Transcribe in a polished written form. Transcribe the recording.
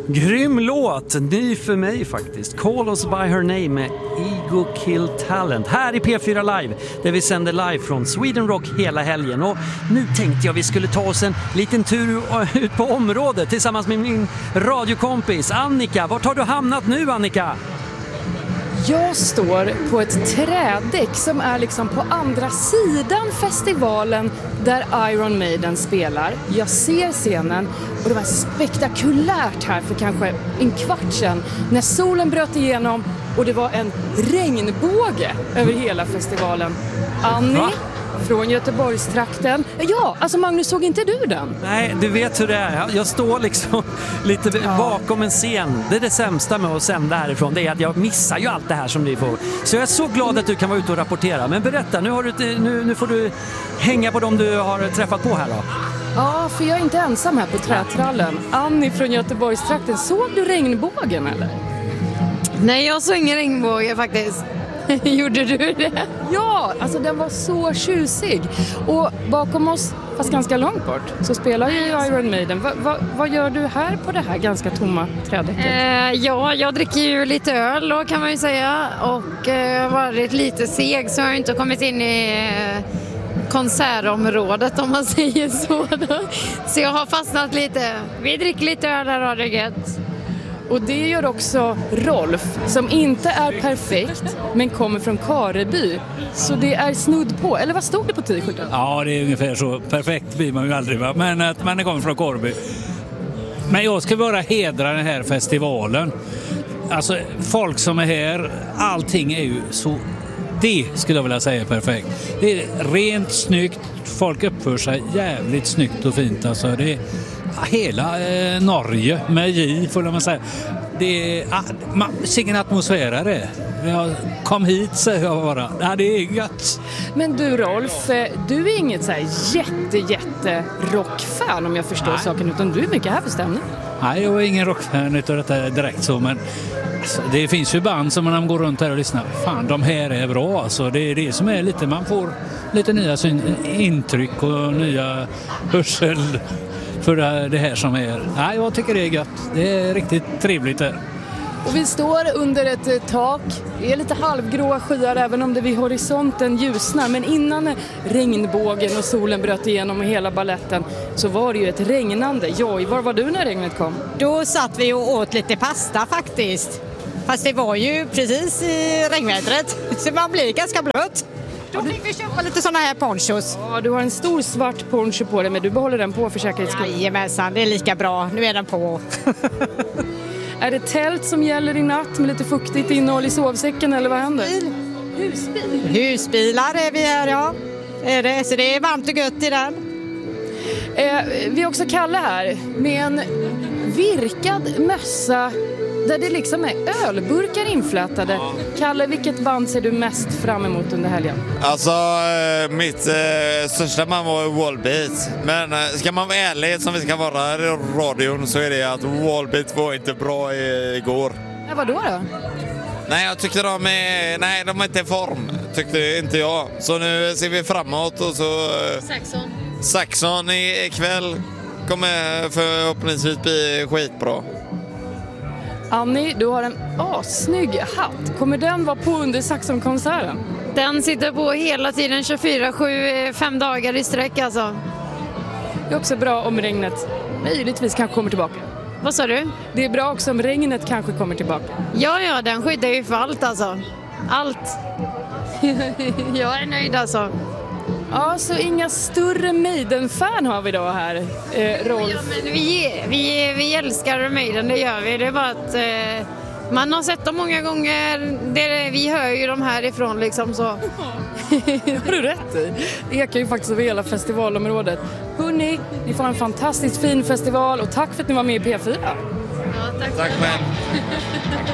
Grym låt, ny för mig faktiskt. Call Us By Her Name med Ego Kill Talent. Här i P4 Live, där vi sänder live från Sweden Rock hela helgen. Och nu tänkte jag vi skulle ta oss en liten tur ut på området tillsammans med min radiokompis Annika. Vart har du hamnat nu, Annika? Jag står på ett trädäck som är liksom på andra sidan festivalen där Iron Maiden spelar. Jag ser scenen och det var spektakulärt här för kanske en kvart sedan när solen bröt igenom och det var en regnbåge över hela festivalen. Annie från Göteborgstrakten. Ja, alltså Magnus, såg inte du den? Nej, du vet hur det är. Jag står liksom lite bakom en scen. Det är det sämsta med att sända härifrån. Det är att jag missar ju allt det här som ni får. Så jag är så glad att du kan vara ute och rapportera. Men berätta, nu får du hänga på dem du har träffat på här då. Ja, för jag är inte ensam här på trätrallen. Annie från Göteborgstrakten, såg du regnbågen eller? Nej, jag såg ingen regnbåge faktiskt. Gjorde du det? Ja, alltså den var så tjusig. Och bakom oss, fast ganska långt bort, så spelar ju Iron Maiden. Vad gör du här på det här ganska tomma trädäcket? Ja, jag dricker ju lite öl då, kan man ju säga. Och varit lite seg så jag har inte kommit in i konsertområdet om man säger så då. Så jag har fastnat lite. Vi dricker lite öl här och det är gött. Och det gör också Rolf, som inte är perfekt men kommer från Kareby. Så det är snudd på. Eller vad stod det på t-skjorten? Ja, det är ungefär så. Perfekt blir man ju aldrig, va? Men att man är kommer från Kareby. Men jag ska bara hedra den här festivalen. Alltså folk som är här, allting är ju så... Det skulle jag vilja säga är perfekt. Det är rent snyggt. Folk uppför sig jävligt snyggt och fint. Alltså det är hela Norge med J får man säga. Det är ingen atmosfär är det. Jag kom hit säger jag bara. Ja, det är gött. Men du Rolf, du är inget så här jätte rockfan om jag förstår saken, utan du är mycket här för stämning. Nej, jag är ingen rockfan utav detta direkt så, men alltså, det finns ju band som man går runt här och lyssnar. Fan, de här är bra. Alltså, det är det som är lite, man får lite nya intryck och nya hörsel för det här som är. Nej, jag tycker det är gött. Det är riktigt trevligt här. Och vi står under ett tak. Det är lite halvgråa skyar även om det vid horisonten ljusnar. Men innan regnbågen och solen bröt igenom hela balletten så var det ju ett regnande. Joj, var var du när regnet kom? Då satt vi och åt lite pasta faktiskt. Fast det var ju precis i regnvädret. Så man blir ganska blöt. Då fick vi köpa lite såna här ponchos. Ja, du har en stor svart poncho på dig, men du behåller den på för säkerhets skull. Jajamensan, det är lika bra. Nu är den på. Är det tält som gäller i natt med lite fuktigt innehåll i sovsäcken eller vad händer? Husbil. Husbilar är vi här, ja. Är det, så det är varmt och gött i den. Vi har också Kalle här med en virkad mössa där det liksom är ölburkar inflätade. Ja. Kalle, vilket band ser du mest fram emot under helgen? Alltså, mitt största band var Wallbeat. Men ska man vara ärlig som vi ska vara här i radion så är det att Wallbeat var inte bra igår. Ja, vadå då? Nej, jag tyckte de är inte i form, tyckte inte jag. Så nu ser vi framåt och så... Saxon ikväll kommer förhoppningsvis bli skitbra. Annie, du har en snygg hatt. Kommer den vara på under Saxon-konserten? Den sitter på hela tiden 24/7, 5 dagar i sträck alltså. Det är också bra om regnet möjligtvis kanske kommer tillbaka. Vad sa du? Det är bra också om regnet kanske kommer tillbaka. Ja, den skyddar ju för allt alltså. Allt. Jag är nöjd alltså. Ja, så inga större Maiden-fan har vi då här, Rolf. Ja, men vi älskar Maiden, det gör vi. Det är bara att man har sett dem många gånger. Vi hör ju dem härifrån liksom så. Det har du rätt i. Det ekar ju faktiskt över hela festivalområdet. Hörrni, ni får en fantastiskt fin festival och tack för att ni var med i P4. Ja, tack. Tack men.